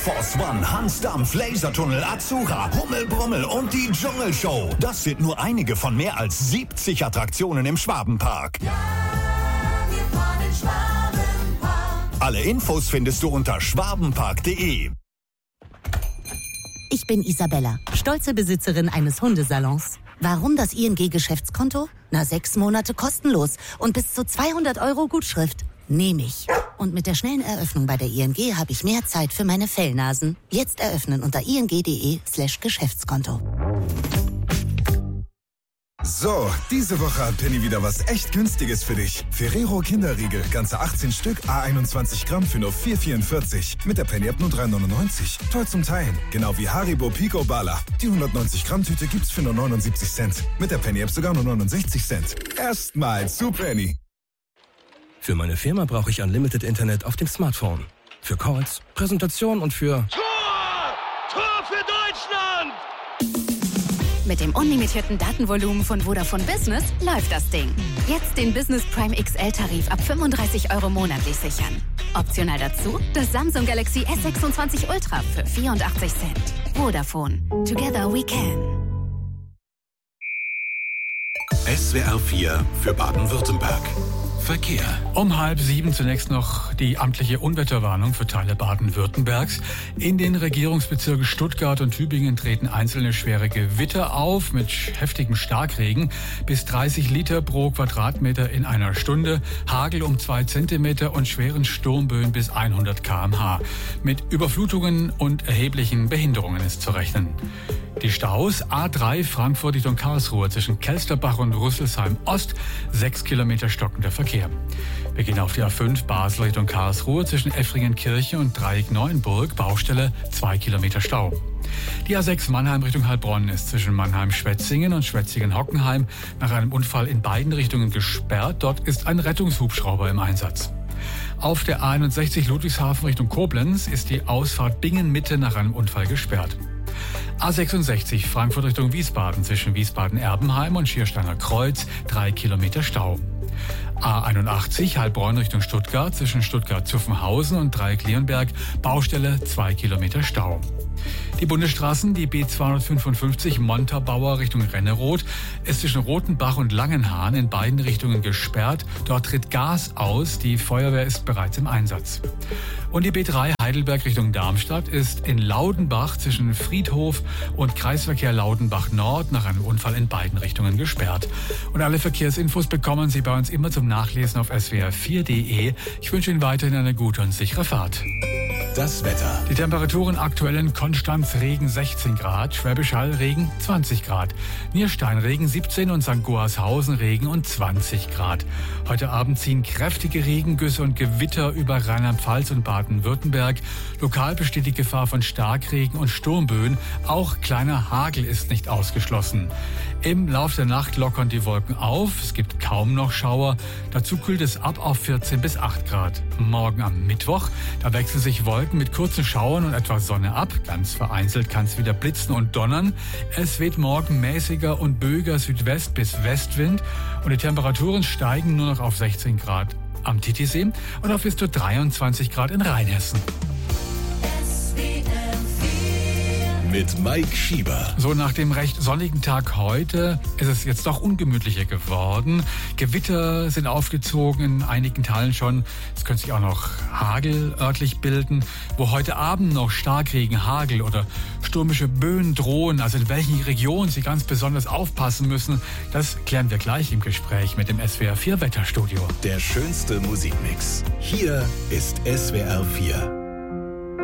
Force One, Hans Dampf, Lasertunnel, Azura, Hummel Brummel und die Dschungelshow. Das sind nur einige von mehr als 70 Attraktionen im Schwabenpark. Ja, wir fahren in Schwabenpark. Alle Infos findest du unter schwabenpark.de. Ich bin Isabella, stolze Besitzerin eines Hundesalons. Warum das ING-Geschäftskonto? 6 Monate kostenlos und bis zu 200 € Gutschrift. Nehme ich. Und mit der schnellen Eröffnung bei der ING habe ich mehr Zeit für meine Fellnasen. Jetzt eröffnen unter ing.de/Geschäftskonto. So, diese Woche hat Penny wieder was echt Günstiges für dich. Ferrero Kinderriegel, ganze 18 Stück, A21 Gramm für nur 4,44. Mit der Penny-App nur 3,99. Toll zum Teilen. Genau wie Haribo Pico Bala. Die 190 Gramm Tüte gibt's für nur 79 Cent. Mit der Penny-App sogar nur 69 Cent. Erstmal zu Penny. Für meine Firma brauche ich Unlimited Internet auf dem Smartphone. Für Calls, Präsentationen und für... Tor für Deutschland! Mit dem unlimitierten Datenvolumen von Vodafone Business läuft das Ding. Jetzt den Business Prime XL-Tarif ab 35 € monatlich sichern. Optional dazu das Samsung Galaxy S26 Ultra für 84 Cent. Vodafone. Together we can. SWR 4 für Baden-Württemberg. Verkehr. Um 6:30 zunächst noch die amtliche Unwetterwarnung für Teile Baden-Württembergs. In den Regierungsbezirken Stuttgart und Tübingen treten einzelne schwere Gewitter auf mit heftigem Starkregen bis 30 Liter pro Quadratmeter in einer Stunde, Hagel um 2 Zentimeter und schweren Sturmböen bis 100 km/h. Mit Überflutungen und erheblichen Behinderungen ist zu rechnen. Die Staus A3 Frankfurt Richtung Karlsruhe zwischen Kelsterbach und Rüsselsheim Ost, 6 Kilometer stockender Verkehr. Wir gehen auf die A5 Basel Richtung Karlsruhe zwischen Effringenkirche und Dreieck Neuenburg, Baustelle 2 Kilometer Stau. Die A6 Mannheim Richtung Heilbronn ist zwischen Mannheim-Schwetzingen und Schwetzingen-Hockenheim nach einem Unfall in beiden Richtungen gesperrt. Dort ist ein Rettungshubschrauber im Einsatz. Auf der A61 Ludwigshafen Richtung Koblenz ist die Ausfahrt Bingen-Mitte nach einem Unfall gesperrt. A66 Frankfurt Richtung Wiesbaden zwischen Wiesbaden-Erbenheim und Schiersteiner Kreuz 3 Kilometer Stau. A81 Heilbronn Richtung Stuttgart zwischen Stuttgart-Zuffenhausen und Dreieck-Leonberg Baustelle 2 Kilometer Stau. Die Bundesstraßen, die B255 Montabaur Richtung Renneroth, ist zwischen Rothenbach und Langenhahn in beiden Richtungen gesperrt. Dort tritt Gas aus, die Feuerwehr ist bereits im Einsatz. Und die B3 Heidelberg Richtung Darmstadt ist in Laudenbach zwischen Friedhof und Kreisverkehr Laudenbach Nord nach einem Unfall in beiden Richtungen gesperrt. Und alle Verkehrsinfos bekommen Sie bei uns immer zum Nachlesen auf swr4.de. Ich wünsche Ihnen weiterhin eine gute und sichere Fahrt. Das Wetter. Die Temperaturen aktuell in Konstanz Regen 16 Grad, Schwäbisch Hall Regen 20 Grad, Nierstein Regen 17 und St. Goarshausen Regen und 20 Grad. Heute Abend ziehen kräftige Regengüsse und Gewitter über Rheinland-Pfalz und Baden-Württemberg. Lokal besteht die Gefahr von Starkregen und Sturmböen. Auch kleiner Hagel ist nicht ausgeschlossen. Im Laufe der Nacht lockern die Wolken auf. Es gibt kaum noch Schauer. Dazu kühlt es ab auf 14 bis 8 Grad. Morgen am Mittwoch, da wechseln sich Wolken mit kurzen Schauern und etwas Sonne ab. Ganz vereinzelt kann es wieder blitzen und donnern. Es weht morgen mäßiger und böiger Südwest- bis Westwind. Und die Temperaturen steigen nur noch auf 16 Grad am Titisee und auf bis zu 23 Grad in Rheinhessen. Mit Mike Schieber. So, nach dem recht sonnigen Tag heute ist es jetzt doch ungemütlicher geworden. Gewitter sind aufgezogen, in einigen Teilen schon. Es könnte sich auch noch Hagel örtlich bilden. Wo heute Abend noch Starkregen, Hagel oder stürmische Böen drohen, also in welchen Regionen Sie ganz besonders aufpassen müssen, das klären wir gleich im Gespräch mit dem SWR 4 Wetterstudio. Der schönste Musikmix. Hier ist SWR 4.